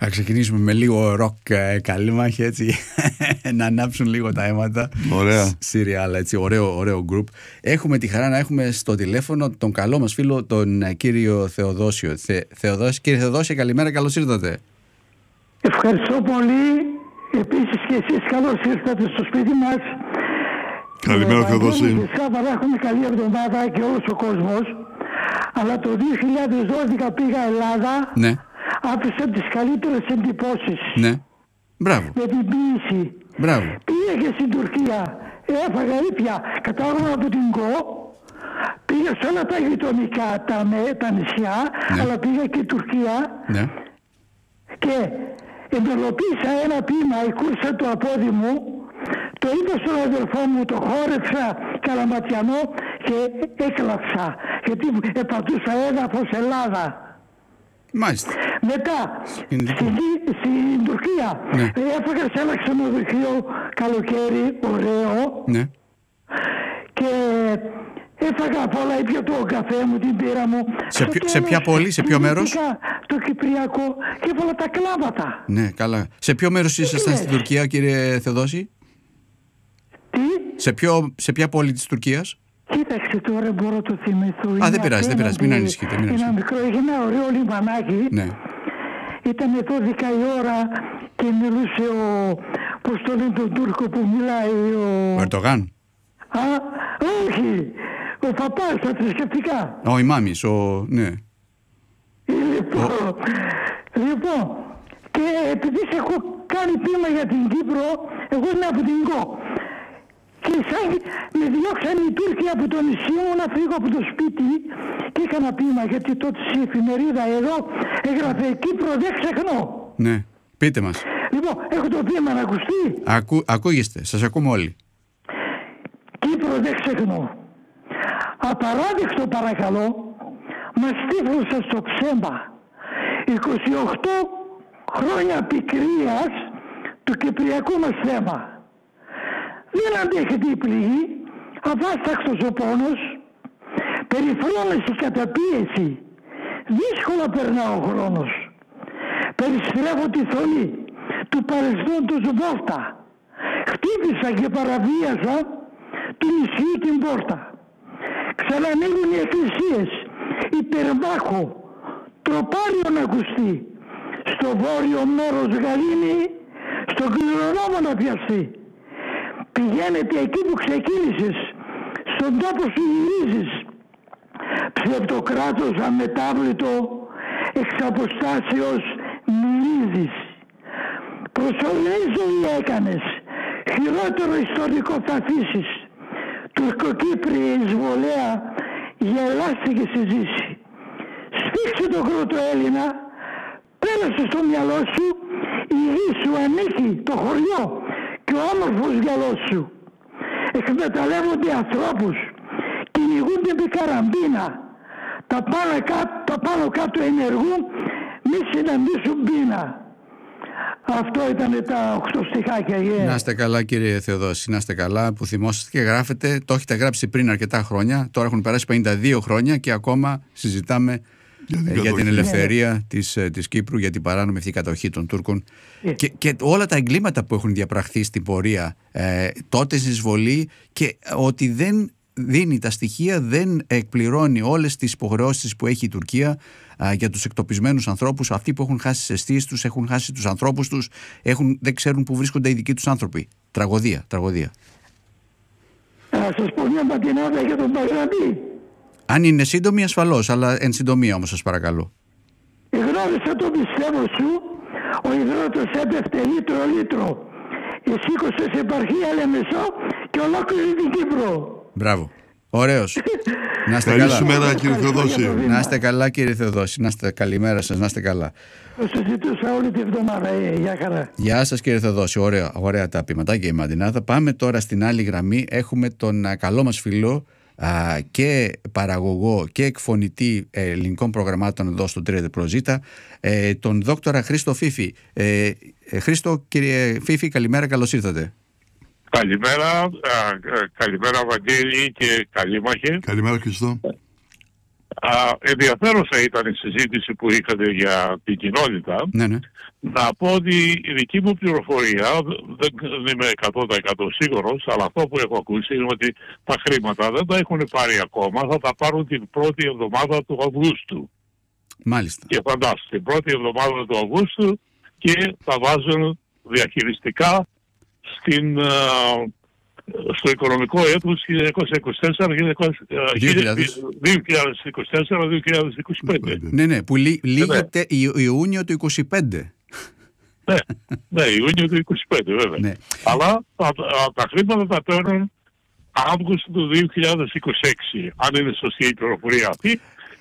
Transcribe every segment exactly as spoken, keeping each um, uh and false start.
Θα ξεκινήσουμε με λίγο ροκ ε, καλή μάχη, έτσι, να ανάψουν λίγο τα αίματα. Ωραία. Σύριαλ, έτσι, ωραίο, ωραίο group. Έχουμε τη χαρά να έχουμε στο τηλέφωνο τον καλό μας φίλο, τον ε, κύριο Θεοδόσιο. Θε, Θεοδόση, κύριε Θεοδόσιο, καλημέρα, καλώς ήρθατε. Ευχαριστώ πολύ. Επίσης και εσείς καλώς ήρθατε στο σπίτι μας. Καλημέρα, ε, Θεοδόση. Σκάβαρα, έχουμε καλή εβδομάδα και όλος ο κόσμος. Αλλά το δύο χιλιάδες δώδεκα πήγα Ελλάδα. Ναι. Άφησα τις καλύτερες εντυπώσεις. Ναι. Μπράβο. Με την ποίηση. Μπράβο. Πήγα και στην Τουρκία. Έφαγα ήπια. Κατάγομαι από την Κο. Πήγα σε όλα τα γειτονικά, τα, τα νησιά. Ναι. Αλλά πήγα και Τουρκία. Ναι. Και εμπελοποίησα ένα ποίημα, η κούρσα του απόδι μου. Το είπα στον αδελφό μου, το χόρεψα καλαματιανό και έκλαψα. Γιατί επατούσα έδαφος Ελλάδα. Μάλιστα. Μετά, στην, στην Τουρκία, ναι. έφαγα σε ένα ξενοδοχείο καλοκαίρι, ωραίο. Ναι. Και έφαγα από όλα, ήπια το καφέ μου, την πύρα μου. Σε, ποιο, τέλος, σε ποια πόλη, σε ποιο μέρος? Το Κυπριακό και έβαλα τα κλάματα. Ναι, καλά. Σε ποιο μέρος ήσασταν στην Τουρκία, κύριε Θεοδόση? Τι? Σε, ποιο, σε ποια πόλη της Τουρκίας? Κοίταξε, τώρα μπορώ να το θυμηθώ. Α, δεν πειράζει, δεν πειράζει, μην ανησυχείτε. Ένα μικρό, είχε ένα ωραίο λιμανάκι. Ναι. Ήταν δώδεκα η ώρα και μιλούσε ο, πώς το λένε τον Τούρκο που μιλάει, ο... Ο Ερντογάν. Α, όχι, ο παπάς στα θρησκευτικά. Ο ημάμις, ο... ναι. Λοιπόν, ο... λοιπόν, και επειδή σε έχω κάνει ποίημα για την Κύπρο, εγώ είμαι από την Κο. Και σαν με διώξαν οι Τούρκοι από το νησί μου να φύγω από το σπίτι και έκανα ποίημα, γιατί τότε η εφημερίδα εδώ έγραφε Κύπρο δεν ξεχνώ. Ναι, πείτε μας. Λοιπόν, έχω το ποίημα να ακουστεί. Ακού, ακούγεστε, σας ακούμε όλοι. Κύπρο δεν ξεχνώ. Απαράδεκτο παρακαλώ, μας τύφλωσαν στο ψέμα. είκοσι οκτώ χρόνια πικρίας του κυπριακού μας θέμα. Δεν αντέχεται η πληγή, αβάσταχτος ο πόνος, περιφρόνηση, καταπίεση, δύσκολα περνά ο χρόνος. Περιστρέφω τη θολή του παρελθόντος βόφτα, χτύπησα και παραβίασα του νησιού την πόρτα. Ξανανοίγουν οι εκκλησίες, υπερμάχο, τροπάριο να ακουστεί, στο βόρειο μέρος γαλήνη, στον κληρονόμο να πιαστεί. Πηγαίνετε εκεί που ξεκίνησες, στον τόπο σου γυρίζεις. Ψευτοκράτος αμετάβλητο, εξ αποστάσεως μυρίζεις. Προσωρινή ζωή έκανες, χειρότερο ιστορικό θα αφήσεις. Τουρκοκύπριε εισβολέα, γελάστηκε στη ζήση. Σφίξε τον πρώτο Έλληνα, πέρασε στο μυαλό σου, η γη σου ανήκει, το χωριό και ο όμορφος γυαλός σου. Εκμεταλλεύονται ανθρώπους, κυνηγούνται με καραμπίνα. Τα πάνω κάτω, τα πάνω κάτω ενεργούν, μη συναντήσουν πείνα. Αυτό ήταν τα οκτώ στιχάκια. Yeah. Να είστε καλά, κύριε Θεοδόση, να είστε καλά που θυμόσαστε και γράφετε. Το έχετε γράψει πριν αρκετά χρόνια. Τώρα έχουν περάσει πενήντα δύο χρόνια και ακόμα συζητάμε για την, ε, για την ελευθερία yeah. της, της Κύπρου, για την παράνομη αυτή κατοχή των Τούρκων yeah. και, και όλα τα εγκλήματα που έχουν διαπραχθεί στην πορεία ε, τότε στην εισβολή, και ότι δεν δίνει τα στοιχεία, δεν εκπληρώνει όλες τις υποχρεώσεις που έχει η Τουρκία α, για τους εκτοπισμένους ανθρώπους, αυτοί που έχουν χάσει τις αισθήσεις τους, έχουν χάσει τους ανθρώπους τους, έχουν, δεν ξέρουν που βρίσκονται οι δικοί τους άνθρωποι. Τραγωδία, τραγωδία. Θα σας πω μια πατινάδα για τον Μπαγραντή. Αν είναι σύντομη, ασφαλώς, αλλά εν συντομία όμως, σας παρακαλώ. Εγνώρισα το πιστεύω σου, ο υδρότος έπεφτε λίτρο λίτρο. Εσήκωσες επαρχία Λεμεσό και ολόκληρη την Κύπρο. Μπράβο. Ωραίος. Να είστε καλή καλά. Σήμερα, κύριε Θεοδόση. Να είστε καλά, κύριε Θεοδόση. Να είστε, καλημέρα σας, να είστε καλά. Το συζητούσα όλη τη εβδομάδα. Ε, γεια χαρά. Γεια σας, κύριε Θεοδόση. Ωραία, ωραία τα ποιηματάκια η Μαντινάδα. Πάμε τώρα στην άλλη γραμμή. Έχουμε τον α, καλό μας φίλο α, και παραγωγό και εκφωνητή ε, ελληνικών προγραμμάτων εδώ στο Τρία Προζήτα, ε, τον δόκτορα Χρήστο Φίφη. Ε, ε, Χρήστο, κύριε Φίφη, καλημέρα, καλώς ήρθατε. Καλημέρα, α, καλημέρα Βαγγέλη και καλή μάχη. Καλημέρα Χριστό. Α, ενδιαφέρουσα ήταν η συζήτηση που είχατε για την κοινότητα. Ναι, ναι. Να πω ότι η δική μου πληροφορία, δεν, δεν είμαι εκατό τοις εκατό σίγουρος, αλλά αυτό που έχω ακούσει είναι ότι τα χρήματα δεν τα έχουν πάρει ακόμα, θα τα πάρουν την πρώτη εβδομάδα του Αυγούστου. Μάλιστα. Και φαντάσου, την πρώτη εβδομάδα του Αυγούστου και τα βάζουν διαχειριστικά στην, στο οικονομικό έτος χίλια εννιακόσια είκοσι τέσσερα δύο χιλιάδες είκοσι τέσσερα δύο χιλιάδες είκοσι πέντε. Ναι, ναι, που λύ, λύγεται ναι. Ιούνιο του είκοσι πέντε. Ναι, ναι, Ιούνιο του είκοσι πέντε βέβαια. Ναι. Αλλά τα, τα, τα χρήματα τα παίρνουν Αύγουστο του δύο χιλιάδες είκοσι έξι, αν είναι σωστή η πληροφορία αυτή,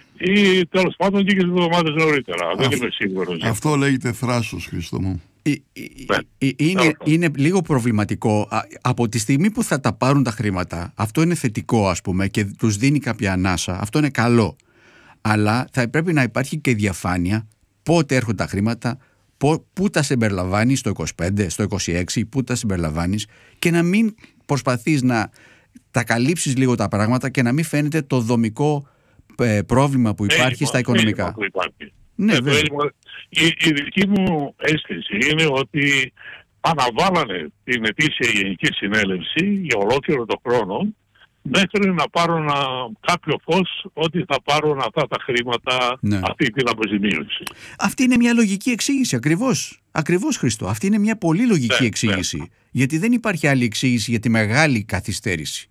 ή τέλος πάντων και τις εβδομάδες νωρίτερα. Α, δεν είμαι σίγουρος. Αυτό λέγεται θράσος, Χρήστο μου. Ναι. Είναι, είναι λίγο προβληματικό. Από τη στιγμή που θα τα πάρουν τα χρήματα, αυτό είναι θετικό, ας πούμε, και τους δίνει κάποια ανάσα. Αυτό είναι καλό. Αλλά θα πρέπει να υπάρχει και διαφάνεια πότε έρχονται τα χρήματα, πού τα συμπεριλαμβάνεις, στο είκοσι πέντε, στο είκοσι έξι, πού τα συμπεριλαμβάνεις, και να μην προσπαθείς να τα καλύψεις λίγο τα πράγματα και να μην φαίνεται το δομικό ε, πρόβλημα που υπάρχει έλλειμμα, στα οικονομικά. Που υπάρχει. Ναι, ε, έλλειμμα, η, η δική μου αίσθηση είναι ότι αναβάλανε την ετήσια Γενική Συνέλευση για ολόκληρο το χρόνο μέχρι να πάρουν α, κάποιο φως ότι θα πάρουν αυτά τα χρήματα, ναι. αυτή την αποζημίωση. Αυτή είναι μια λογική εξήγηση, ακριβώς. Ακριβώς, Χρήστο. Αυτή είναι μια πολύ λογική ναι, εξήγηση. Ναι. Γιατί δεν υπάρχει άλλη εξήγηση για τη μεγάλη καθυστέρηση.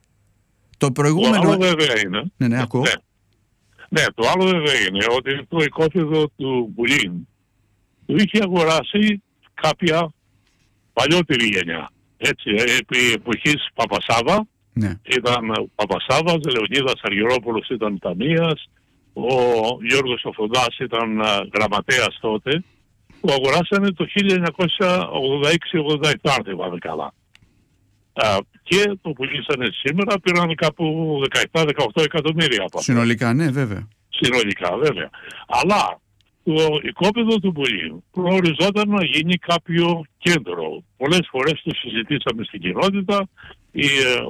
Το προηγούμενο... Το άλλο βέβαια είναι... Ναι, ναι, ακούω. Ναι. Ναι, το άλλο βέβαια είναι ότι το οικόπεδο του Μπουλίν το είχε αγοράσει κάποια παλιότερη γενιά. Έτσι, επί εποχής Παπασάβα, ναι. ήταν Παπασάβας, Λεωνίδας Αργυρόπουλος ήταν ταμείας, ο Γιώργος Οφοντάς ήταν γραμματέας τότε, που αγοράσανε το χίλια εννιακόσια ογδόντα έξι ογδόντα επτά, αν θυμάμαι καλά. Α, και το πουλήσανε σήμερα, πήραν κάπου δεκαεπτά δεκαοκτώ εκατομμύρια από αυτό. Συνολικά, ναι, βέβαια. Συνολικά, βέβαια. Αλλά το οικόπεδο του Μπουλίν προοριζόταν να γίνει κάποιο κέντρο. Πολλές φορές το συζητήσαμε στην κοινότητα. Η,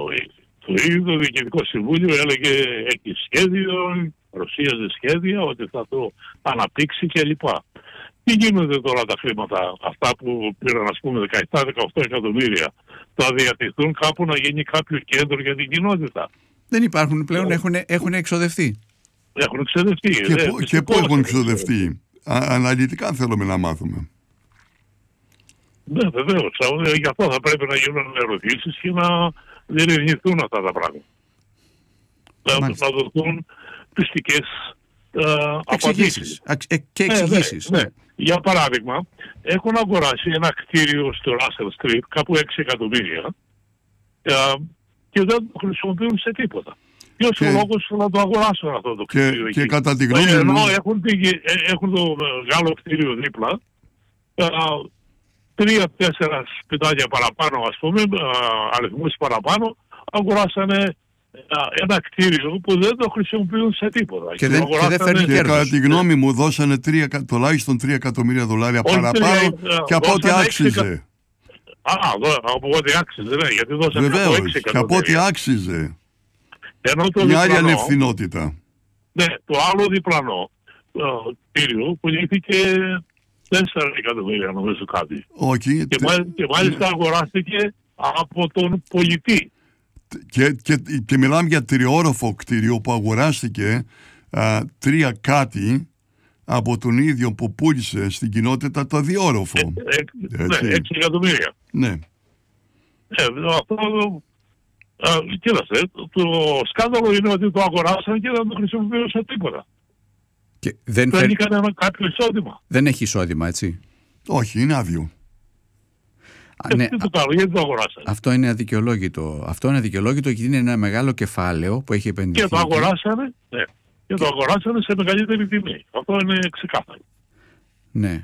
το ίδιο το Διοικητικό Συμβούλιο έλεγε έχει σχέδιο, παρουσίαζε σχέδια, ότι θα το αναπτύξει κλπ. Τι γίνονται τώρα τα χρήματα αυτά που πήραν, ας πούμε, δεκαεπτά δεκαοκτώ εκατομμύρια, θα διατηθούν κάπου να γίνει κάποιο κέντρο για την κοινότητα? Δεν υπάρχουν πλέον, έχουν, έχουν εξοδευτεί. Έχουν εξοδευτεί. Και, δε, πο, και πού έχουν εξοδευτεί? Αναλυτικά θέλουμε να μάθουμε. Ναι, βεβαίως. Γι' αυτό θα πρέπει να γίνουν ερωτήσεις και να διερευνηθούν αυτά τα πράγματα. Μάλιστα. Να δοθούν πιστικές Uh, εξηγήσεις. Ε, και εξηγήσεις. Ναι, ναι, ναι. Για παράδειγμα, έχουν αγοράσει ένα κτίριο στο Russell Street, κάπου έξι εκατομμύρια, uh, και δεν το χρησιμοποιούν σε τίποτα. Ποιος και... ο λόγος να το αγοράσουν αυτό το κτίριο? Και, και κατά τη γνώμη μου... Ενώ έχουν, έχουν το μεγάλο κτίριο δίπλα, uh, τρία-τέσσερα σπιτάκια παραπάνω, ας πούμε, uh, αριθμούς παραπάνω, αγοράσανε ένα κτίριο που δεν το χρησιμοποιούν σε τίποτα. Και, δεν, και δεν φέρνει και κέρδος. Κατά τη γνώμη μου δώσανε τρία, τουλάχιστον τρία εκατομμύρια δολάρια παραπάνω και από ό,τι άξιζε. Α, από ό,τι άξιζε, ναι, γιατί δώσανε βεβαίως, από έξι εκατομμύρια. Και από ό,τι άξιζε. Ενώ το μια άλλη διπλανό, ανευθυνότητα. Ναι, το άλλο διπλανό το κτίριο πουλήθηκε τέσσερα εκατομμύρια, νομίζω κάτι. Όχι. Και, τε... και μάλιστα αγοράστηκε από τον πολιτή. Και, και, και μιλάμε για τριόροφο κτίριο που αγοράστηκε α, τρία κάτι από τον ίδιο που πούλησε στην κοινότητα το διόροφο. Ε, ε, ναι, έξι εκατομμύρια. Ναι. Ε, αυτό, α, κοίτασε, το, το σκάνδαλο είναι ότι το αγοράσαν και δεν το χρησιμοποιούν σε τίποτα. Και δεν δεν φέρ... είχε κανένα κάποιο εισόδημα. Δεν έχει εισόδημα, έτσι. Όχι, είναι άδειο. Α, ναι, τι το κάνω, γιατί το αγοράσανε? Αυτό είναι αδικαιολόγητο. Αυτό είναι αδικαιολόγητο γιατί είναι ένα μεγάλο κεφάλαιο που έχει επενδυθεί. Και το αγοράσανε, ναι. Και, και το αγοράσανε σε μεγαλύτερη τιμή. Αυτό είναι ξεκάθαρο. Ναι.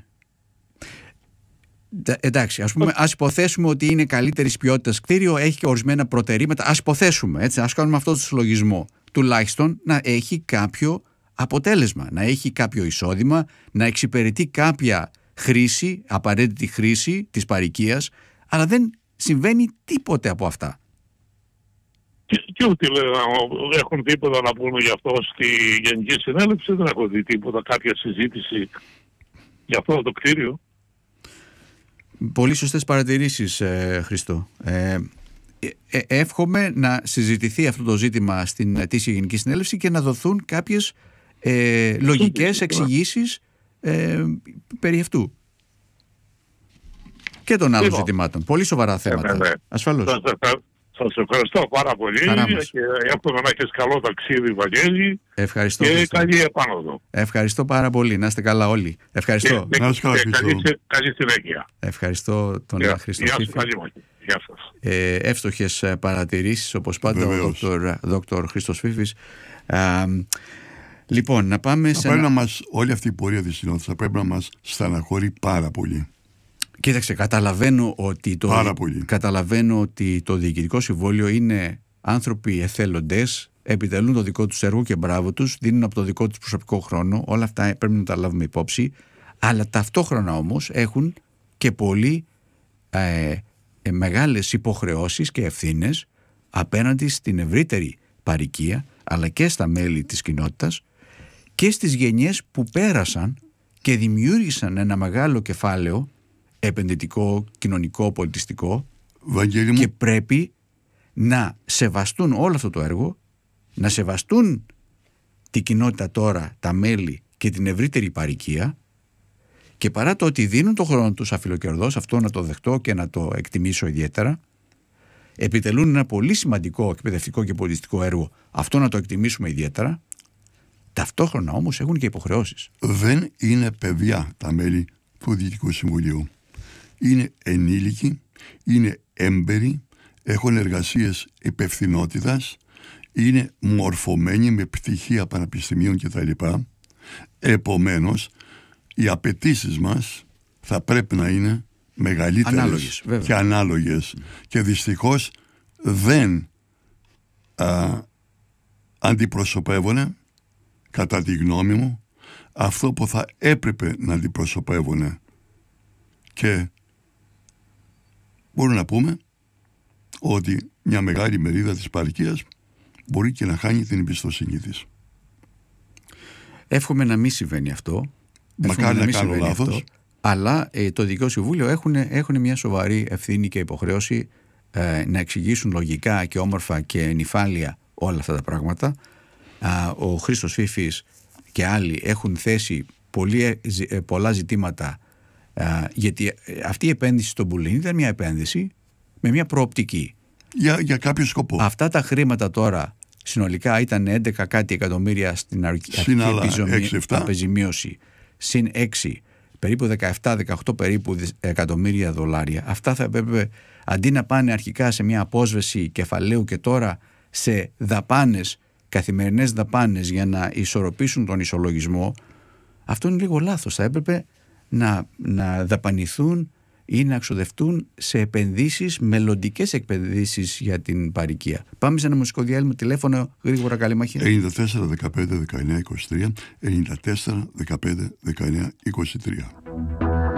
Εντάξει, ας πούμε, ας υποθέσουμε ότι είναι καλύτερης ποιότητας κτίριο, έχει και ορισμένα προτερήματα. Ας υποθέσουμε, έτσι, ας κάνουμε αυτό το συλλογισμό. Τουλάχιστον να έχει κάποιο αποτέλεσμα, να έχει κάποιο εισόδημα, να εξυπηρετεί κάποια χρήση, απαραίτητη χρήση της παροικίας, αλλά δεν συμβαίνει τίποτε από αυτά. Και, και ούτε λέει, έχουν τίποτα να πούνε γι' αυτό στη Γενική Συνέλευση. Δεν έχω δει τίποτα, κάποια συζήτηση για αυτό το κτίριο. Πολύ σωστές παρατηρήσεις, ε, Χριστό. Ε, ε, εύχομαι να συζητηθεί αυτό το ζήτημα στην ετήσια Γενική Συνέλευση και να δοθούν κάποιες ε, λογικές εξηγήσεις ε, περί αυτού και των άλλων ζητημάτων. Πολύ σοβαρά θέματα. Ε, ασφαλώς. Σας ευχαριστώ πάρα πολύ και εύχομαι να έχεις καλό ταξίδι, Βαγγέλη. Ευχαριστώ. Και Χριστό. καλή επάνωδο. Ευχαριστώ πάρα πολύ. Να είστε καλά όλοι. Ευχαριστώ. Και, να είστε καλά, καλή, καλή συνέχεια. Ευχαριστώ τον Γεια, Χρήστο Γεια Φίφη. σας, καλή μάχη. Γεια σας. Ε, εύστοχες παρατηρήσεις, όπως πάντα, Βεβαίως. ο δόκτωρ Χρήστος Φίφης. Α, λοιπόν, να πάμε θα σε πρέπει ένα... να μας, όλη αυτή η πορεία της συνότητας θα πρέπει να μας στεναχωρεί πάρα πολύ. Κοίταξε, καταλαβαίνω ότι, το, καταλαβαίνω ότι το Διοικητικό Συμβούλιο είναι άνθρωποι εθελοντές, επιτελούν το δικό τους έργο και μπράβο τους, δίνουν από το δικό τους προσωπικό χρόνο, όλα αυτά πρέπει να τα λάβουμε υπόψη, αλλά ταυτόχρονα όμως έχουν και πολύ ε, ε, μεγάλες υποχρεώσεις και ευθύνες απέναντι στην ευρύτερη παροικία, αλλά και στα μέλη της κοινότητας και στις γενιές που πέρασαν και δημιούργησαν ένα μεγάλο κεφάλαιο επενδυτικό, κοινωνικό, πολιτιστικό, Βαγγέλη μου, και πρέπει να σεβαστούν όλο αυτό το έργο, να σεβαστούν την κοινότητα τώρα, τα μέλη και την ευρύτερη παροικία, και παρά το ότι δίνουν το χρόνο τους αφιλοκερδώς, αυτό να το δεχτώ και να το εκτιμήσω ιδιαίτερα, επιτελούν ένα πολύ σημαντικό εκπαιδευτικό και πολιτιστικό έργο, αυτό να το εκτιμήσουμε ιδιαίτερα, ταυτόχρονα όμως έχουν και υποχρεώσεις. δεν είναι παιδιά τα μέλη του Διοικητικού Συμβουλίου. Είναι ενήλικοι, είναι έμπεροι, έχουν εργασίες υπευθυνότητας, είναι μορφωμένοι με πτυχία πανεπιστημίων κτλ. Επομένως, οι απαιτήσεις μας θα πρέπει να είναι μεγαλύτερες Ανάλογες, και ανάλογες. Και δυστυχώς δεν α, αντιπροσωπεύουν, κατά τη γνώμη μου, αυτό που θα έπρεπε να αντιπροσωπεύουν. Και μπορούμε να πούμε ότι μια μεγάλη μερίδα της παροικίας μπορεί και να χάνει την εμπιστοσύνη της. Εύχομαι να μην συμβαίνει αυτό. Μακάρι να, να κάνω λάθος. Αυτό, αλλά ε, το Διοικητικό Συμβούλιο έχουν, έχουν μια σοβαρή ευθύνη και υποχρέωση ε, να εξηγήσουν λογικά και όμορφα και νυφάλια όλα αυτά τα πράγματα. Α, ο Χρήστος Φίφης και άλλοι έχουν θέσει πολύ, ε, πολλά ζητήματα, α, γιατί αυτή η επένδυση στον Πουλήν ήταν μια επένδυση με μια προοπτική. Για, για κάποιο σκοπό. Αυτά τα χρήματα τώρα συνολικά ήταν έντεκα κάτι εκατομμύρια στην αρχική αποζημίωση, συν έξι, περίπου δεκαεπτά δεκαοκτώ περίπου εκατομμύρια δολάρια. Αυτά θα έπρεπε, αντί να πάνε αρχικά σε μια απόσβεση κεφαλαίου και τώρα σε δαπάνες, καθημερινές δαπάνες για να ισορροπήσουν τον ισολογισμό, αυτό είναι λίγο λάθος. Θα έπρεπε να, να δαπανηθούν ή να εξοδευτούν σε επενδύσεις, μελλοντικές επενδύσεις για την παροικία. Πάμε σε ένα μουσικό διάλειμμα, τηλέφωνο γρήγορα, καλή μάχη. ενενήντα τέσσερα δεκαπέντε δεκαεννιά είκοσι τρία, ενενήντα τέσσερα δεκαπέντε δεκαεννιά είκοσι τρία.